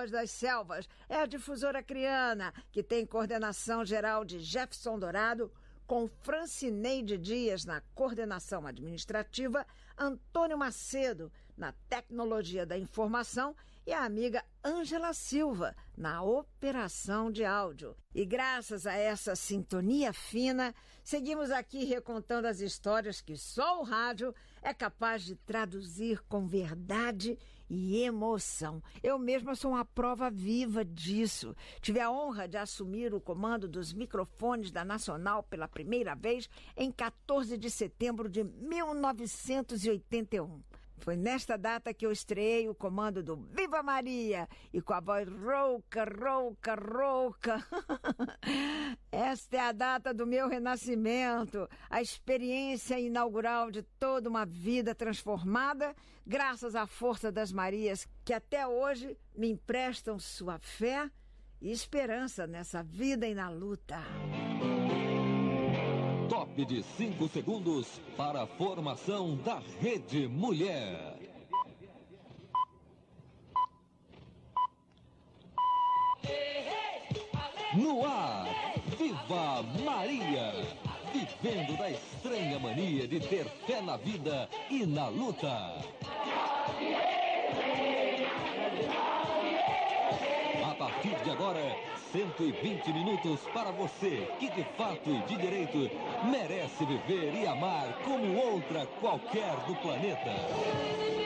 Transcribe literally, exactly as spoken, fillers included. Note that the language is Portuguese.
Voz das Selvas é a difusora acreana, que tem coordenação geral de Jefferson Dourado, com Francineide Dias na coordenação administrativa, Antônio Macedo na tecnologia da informação e a amiga Ângela Silva na operação de áudio. E graças a essa sintonia fina, seguimos aqui recontando as histórias que só o rádio é capaz de traduzir com verdade e emoção. Eu mesma sou uma prova viva disso. Tive a honra de assumir o comando dos microfones da Nacional pela primeira vez em quatorze de setembro de mil novecentos e oitenta e um. Foi nesta data que eu estreiei o comando do Viva Maria e com a voz rouca, rouca, rouca. Esta é a data do meu renascimento, a experiência inaugural de toda uma vida transformada, graças à força das Marias que até hoje me emprestam sua fé e esperança nessa vida e na luta. Top de cinco segundos para a formação da Rede Mulher. No ar, Viva Maria! Vivendo da estranha mania de ter fé na vida e na luta. A partir de agora, cento e vinte minutos para você que de fato e de direito merece viver e amar como outra qualquer do planeta.